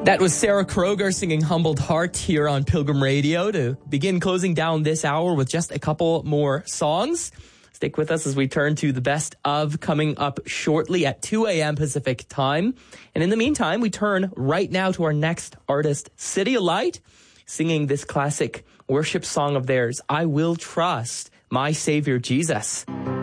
That was Sarah Kroger singing Humbled Heart here on Pilgrim Radio to begin closing down this hour with just a couple more songs. Stick with us as we turn to the best of coming up shortly at 2 a.m. Pacific time. And in the meantime, we turn right now to our next artist, CityAlight, singing this classic worship song of theirs, I Will Trust My Savior Jesus.